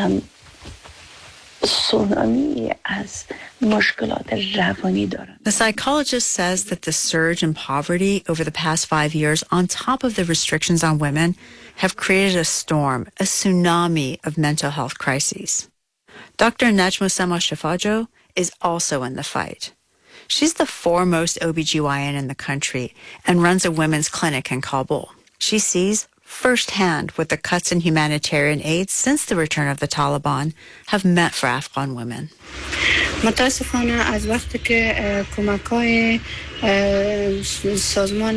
سونامی از مشکلات روانی دارن. The psychologist says that the surge in poverty over the past 5 years, on top of the restrictions on women, have created a storm, a tsunami of mental health crises. Dr. Najmosema Shifajo is also in the fight. She's the foremost OBGYN in the country and runs a women's clinic in Kabul. She sees firsthand what the cuts in humanitarian aid since the return of the Taliban have meant for Afghan women. متاسفانه از وقتی که کمک‌های سازمان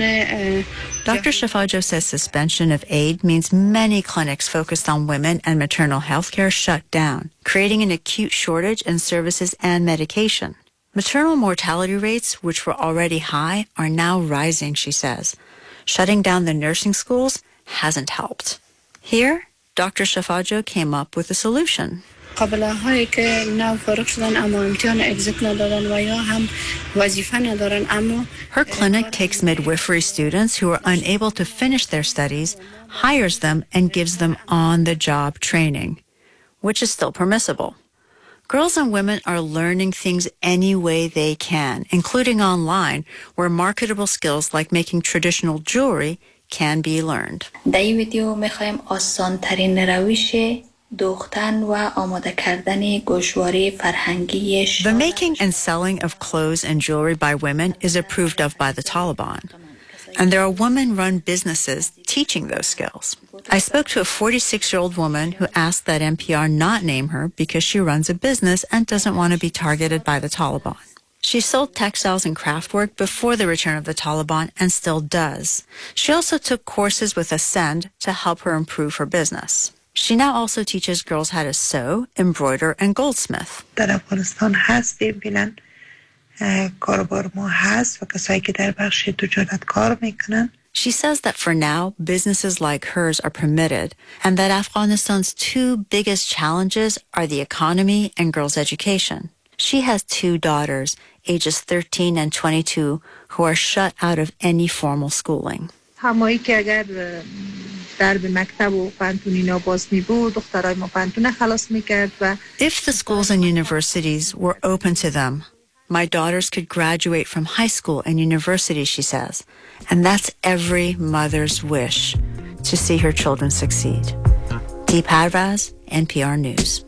Dr. Shifajo says suspension of aid means many clinics focused on women and maternal health care shut down, creating an acute shortage in services and medication. Maternal mortality rates, which were already high, are now rising, she says. Shutting down the nursing schools hasn't helped. Here, Dr. Shifajo came up with a solution. قابله‌هایی که نو فارغ شدن اما امتحان اگزیت ندادن و یا هم وظیفه ندارن اما Her clinic takes midwifery students who are unable to finish their studies, hires them, and gives them on-the-job training, which is still permissible. Girls and women are learning things any way they can, including online, where marketable skills like making traditional jewelry can be learned. در این ویدیو می‌خوایم آسان‌ترین روش دوختن و آماده کردن گوشواره فرهنگی The making and selling of clothes and jewelry by women is approved of by the Taliban. And there are women-run businesses teaching those skills. I spoke to a 46-year-old woman who asked that NPR not name her because she runs a business and doesn't want to be targeted by the Taliban. She sold textiles and craftwork before the return of the Taliban and still does. She also took courses with Ascend to help her improve her business. She now also teaches girls how to sew, embroider, and goldsmith. در افغانستان هست ببینن کاربار ما هست و کسایی که در بخش تجارت کار میکنن. She says that for now, businesses like hers are permitted and that Afghanistan's two biggest challenges are the economy and girls' education. She has 2 daughters, ages 13 and 22, who are shut out of any formal schooling. همایی که اگر درب مکتب و پانتون اینا باز می بود دخترای ما پانتون خلاص میکرد و If the schools and universities were open to them, my daughters could graduate from high school and university, she says. And that's every mother's wish, to see her children succeed. Dee Parvaz, NPR News.